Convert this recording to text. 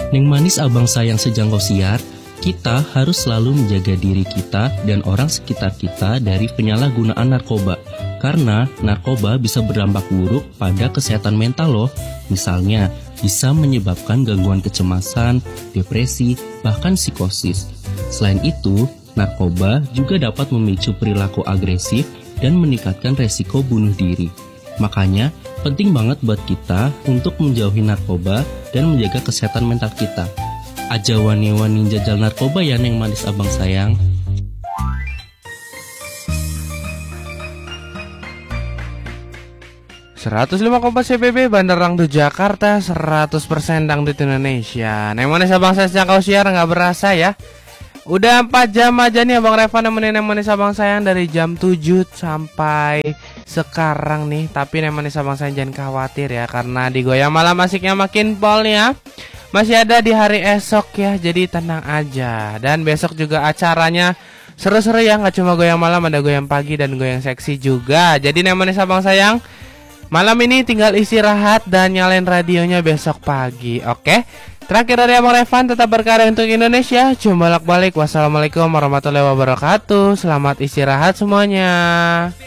Neng manis abang sayang sejangkau siar, kita harus selalu menjaga diri kita dan orang sekitar kita dari penyalahgunaan narkoba. Karena narkoba bisa berdampak buruk pada kesehatan mental loh. Misalnya, bisa menyebabkan gangguan kecemasan, depresi, bahkan psikosis. Selain itu, narkoba juga dapat memicu perilaku agresif dan meningkatkan resiko bunuh diri. Makanya, penting banget buat kita untuk menjauhi narkoba dan menjaga kesehatan mental kita. Aja wani-wani jajal narkoba ya neng manis abang sayang. CBB Bandar Dangdut Jakarta, 100% dangdut Indonesia. Neng manis abang saya sejak kau siar nggak berasa ya. Udah 4 jam aja nih Abang Reva nemenin Neng manis abang sayang dari jam 7 sampai sekarang nih. Tapi Neng manis abang sayang jangan khawatir ya, karena di Goyang Malam asiknya makin pol nih ya. Masih ada di hari esok ya, jadi tenang aja. Dan besok juga acaranya seru-seru ya, nggak cuma Goyang Malam, ada Goyang Pagi dan Goyang Seksi juga. Jadi Neng manis abang sayang, malam ini tinggal istirahat dan nyalain radionya besok pagi, oke? Terakhir dari Abang Revan, tetap berkarya untuk Indonesia. Cuma balik. Wassalamualaikum warahmatullahi wabarakatuh. Selamat istirahat semuanya.